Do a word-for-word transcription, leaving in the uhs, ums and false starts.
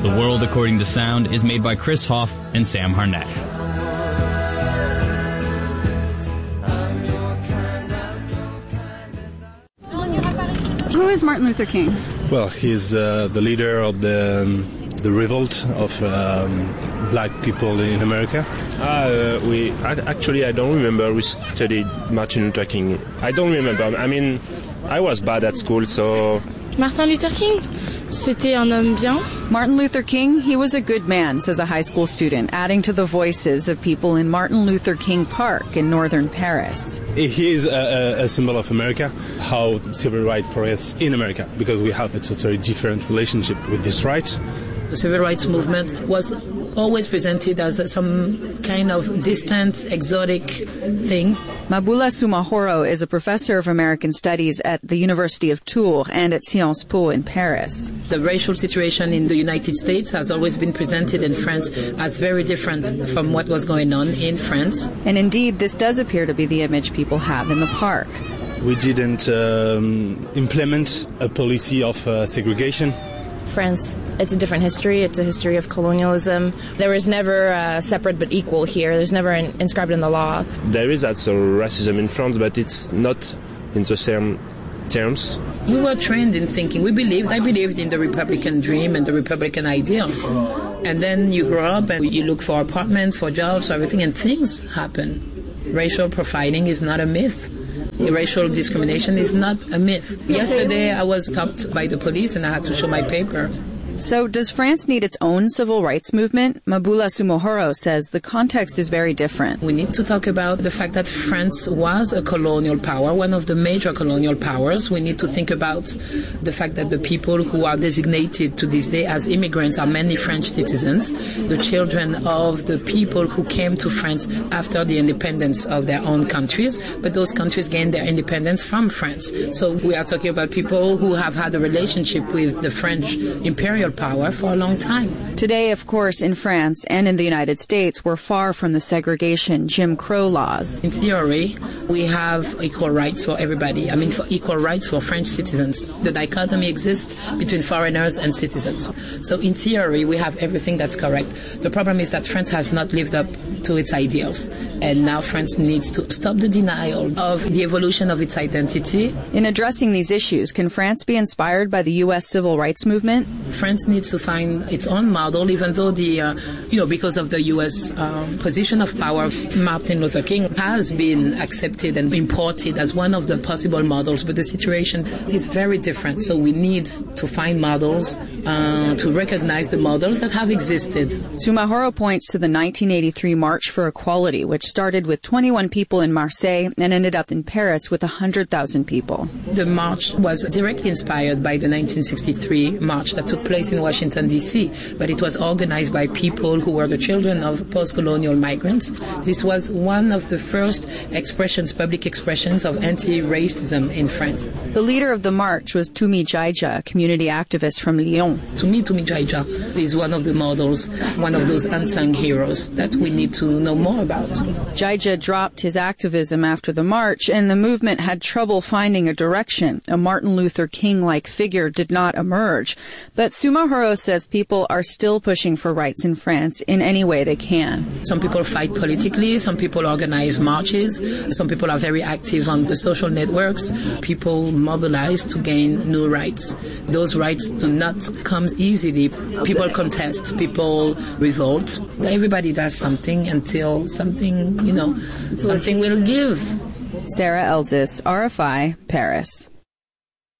The World According to Sound is made by Chris Hoff and Sam Harnett. Who is Martin Luther King? Well, he's uh, the leader of the um, the revolt of um, black people in America. Uh, we actually I don't remember. We studied Martin Luther King. I don't remember. I mean, I was bad at school, so. Martin Luther King, c'était un homme bien. Martin Luther King, he was a good man, says a high school student, adding to the voices of people in Martin Luther King Park in northern Paris. He is a, a symbol of America, how civil rights progressed in America, because we have a totally different relationship with this right. The civil rights movement was always presented as some kind of distant, exotic thing. Mabula Soumahoro is a professor of American Studies at the University of Tours and at Sciences Po in Paris. The racial situation in the United States has always been presented in France as very different from what was going on in France. And indeed, this does appear to be the image people have in the park. We didn't um, implement a policy of uh, segregation. France, it's a different history. It's a history of colonialism. There was never uh, separate but equal here. There's never an, inscribed in the law. There is also racism in France, but it's not in the same terms. We were trained in thinking. We believed, I believed in the Republican dream and the Republican ideals. And then you grow up and you look for apartments, for jobs, for everything, and things happen. Racial profiling is not a myth. Racial discrimination is not a myth. Yesterday I was stopped by the police and I had to show my paper. So does France need its own civil rights movement? Mabula Soumahoro says the context is very different. We need to talk about the fact that France was a colonial power, one of the major colonial powers. We need to think about the fact that the people who are designated to this day as immigrants are mainly French citizens, the children of the people who came to France after the independence of their own countries, but those countries gained their independence from France. So we are talking about people who have had a relationship with the French imperial power for a long time. Today, of course, in France and in the United States, we're far from the segregation Jim Crow laws. In theory, we have equal rights for everybody. I mean, for equal rights for French citizens. The dichotomy exists between foreigners and citizens. So in theory, we have everything that's correct. The problem is that France has not lived up to its ideals. And now France needs to stop the denial of the evolution of its identity. In addressing these issues, can France be inspired by the U S civil rights movement? France needs to find its own model, even though the, uh, you know, because of the U S um, position of power, Martin Luther King has been accepted and imported as one of the possible models, but the situation is very different. So we need to find models, uh, to recognize the models that have existed. Soumahoro points to the nineteen eighty-three March for Equality, which started with twenty-one people in Marseille and ended up in Paris with one hundred thousand people. The march was directly inspired by the nineteen sixty-three march that took place in Washington, D C, but it was organized by people who were the children of post-colonial migrants. This was one of the first expressions, public expressions of anti-racism in France. The leader of the march was Toumi Jaija, a community activist from Lyon. To me, Toumi Jaija is one of the models, one of those unsung heroes that we need to know more about. Jaija dropped his activism after the march, and the movement had trouble finding a direction. A Martin Luther King-like figure did not emerge. But Soumahoro says people are still pushing for rights in France in any way they can. Some people fight politically, some people organize marches, some people are very active on the social networks. People mobilize to gain new rights. Those rights do not come easily. People contest, people revolt. Everybody does something until something, you know, something will give. Sarah Elzis, R F I, Paris.